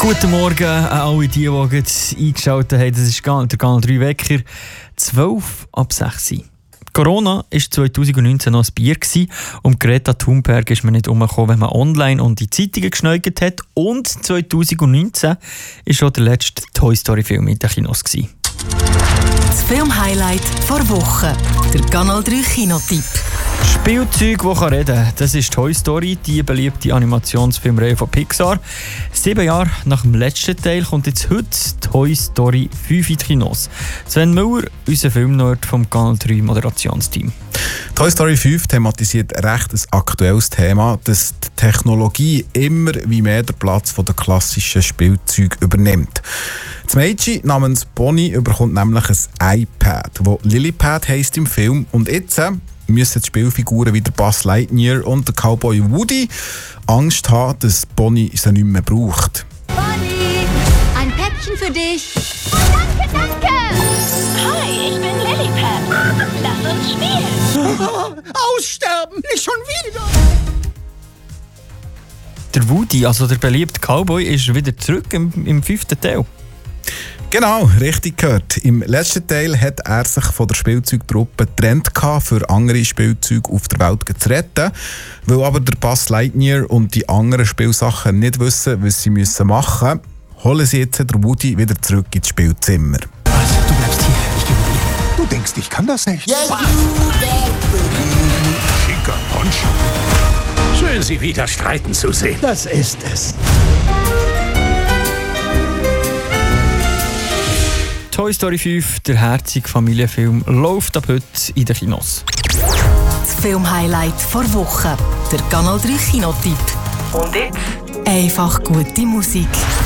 Guten Morgen an alle die jetzt eingeschaltet haben. Das ist der Kanal 3 Wecker. 12:06. Corona war 2019 noch ein Bier gewesen. Um Greta Thunberg ist man nicht herumgekommen, wenn man online und in die Zeitungen geschneugert hat. Und 2019 war auch der letzte Toy Story Film in den Kinos gewesen. Das Film-Highlight vor Woche. Der Kanal 3 Kinotipp. Spielzeug, das reden kann. Das ist Toy Story, die beliebte Animationsfilmreihe von Pixar. 7 Jahre nach dem letzten Teil kommt jetzt heute Toy Story 5 in die Kinos. Sven Müller, unser Filmnerd vom Kanal 3 Moderationsteam. Toy Story 5 thematisiert recht ein aktuelles Thema, dass die Technologie immer wie mehr den Platz der klassischen Spielzeuge übernimmt. Das Mädchen namens Bonnie bekommt nämlich ein iPad, das Lilypad heisst im Film. Und jetzt müssen die Spielfiguren wie der Buzz Lightyear und der Cowboy Woody Angst haben, dass Bonnie sie nicht mehr braucht. Bonnie, ein Päckchen für dich. Oh, danke, danke. Hi, ich bin Lilypad. Lass uns spielen. Aussterben, nicht schon wieder. Der Woody, also der beliebte Cowboy, ist wieder zurück im 5. Teil. Genau, richtig gehört. Im letzten Teil hat er sich von der Spielzeugtruppe getrennt, für andere Spielzeuge auf der Welt zu retten. Weil aber der Buzz Lightyear und die anderen Spielsachen nicht wissen, was sie machen müssen, holen sie jetzt den Woody wieder zurück ins Spielzimmer. Also, du bleibst hier, ich gehe mit dir. Du denkst, ich kann das nicht? Schicker Punch. Schön, Sie wieder streiten zu sehen. Das ist es. Toy Story 5, der herzige Familienfilm, läuft ab heute in den Kinos. Das Film-Highlight vor Woche. Der Kanal 3 Kinotipp. Und jetzt? Einfach gute Musik.